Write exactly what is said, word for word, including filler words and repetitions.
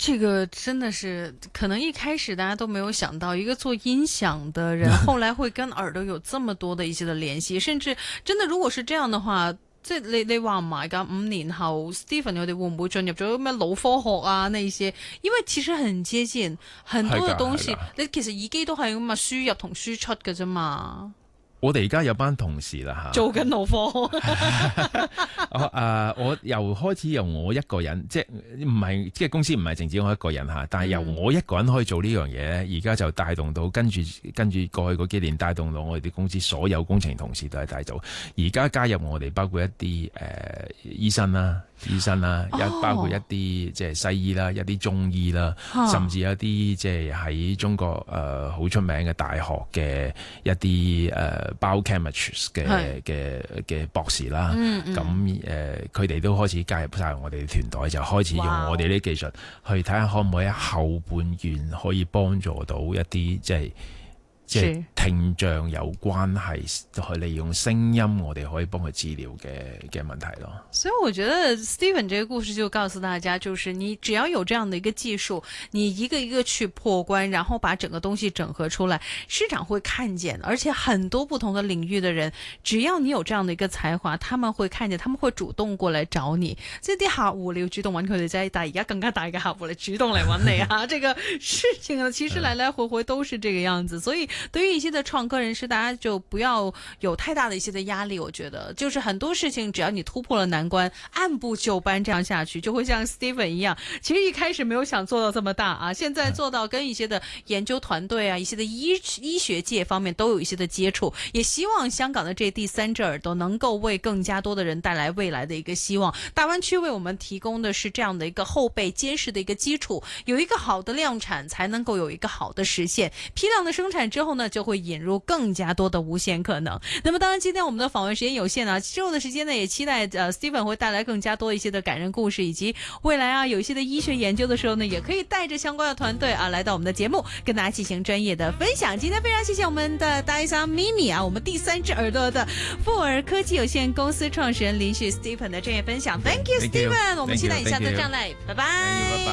这个真的是可能一开始大家都没有想到，一个做音响的人后来會跟耳朵有這麼多的一些的聯繫，甚至真的如果是這樣的話，即係你你話唔埋㗎，五年後 Stephen 我哋會唔會進入咗咩腦科學啊那些？因為其實很接近很多嘅東西，你其實耳機都係咁嘛，輸入同輸出㗎啫嘛。 我哋而家有班同事啦嚇， 做緊腦科學。 我誒、呃，我由開始由我一個人，即係唔係即係公司唔係淨止我一個人嚇，但係由我一個人可以做呢樣嘢咧，而家就帶動到跟住跟住過去嗰幾年帶動到我哋公司所有工程同事都係帶到，而家加入我哋包括一啲誒、呃、醫生啦。醫生啦，有、oh. 包括一啲即係西醫啦，一啲中醫啦，oh. 甚至一啲即係喺中國誒好、呃、出名嘅大學嘅一啲誒 biochemist 嘅嘅嘅博士啦。咁誒佢哋都開始加入晒我哋團隊，就開始用我哋啲技術去睇下可唔可以喺後半段可以幫助到一啲即係。即係聽障有關係，去利用聲音，我哋可以幫佢治療嘅嘅問題咯。 所以我覺得 Stephen 這個故事就告訴大家，就是你只要有這樣的一個技術，你一個一個去破關，然後把整個東西整合出來，市場會看見，而且很多不同的領域的人，只要你有這樣的一個才華，他們會看見，他們會主動過來找你。即係啲客戶你要主動揾佢哋啫，但係而家更加大嘅客戶嚟主動嚟揾你啊！這個事情呢，其實來來回回都是這個樣子，所以。對於一些的創科人士，大家就不要有太大的一些的壓力。我覺得，就是很多事情，只要你突破了難關，按部就班這樣下去，就會像 Stephen 一樣。其實一開始沒有想做到這麼大啊，現在做到跟一些的研究團隊啊，一些的醫醫學界方面都有一些的接觸。也希望香港的這第三隻耳朵能夠為更加多的人帶來未來的一個希望。大灣區為我們提供的是這樣的一個後備堅實的一個基礎，有一個好的量產，才能夠有一個好的實現。批量的生產之後呢，就會引入更加多的無限可能。那麼當然今天我們的訪問時間有限啊，之後的時間呢也期待呃 Stephen 會帶來更加多一些的感人故事，以及未來啊有一些的醫學研究的時候呢，也可以帶着相關的團隊啊來到我們的節目，跟大家進行專業的分享。今天非常謝謝我們的大醫生咪咪啊，我們第三隻耳朵的富爾科技有限公司創始人林旭 Stephen 的專業分享。Thank you Stephen， 我們期待你下次再來，拜拜。